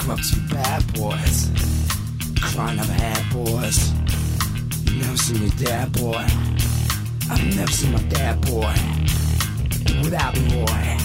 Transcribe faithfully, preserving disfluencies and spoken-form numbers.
grew up to be bad boys. Crying never had boys. You never seen your dad, boy. I've never seen my dad, boy. Without me, boy.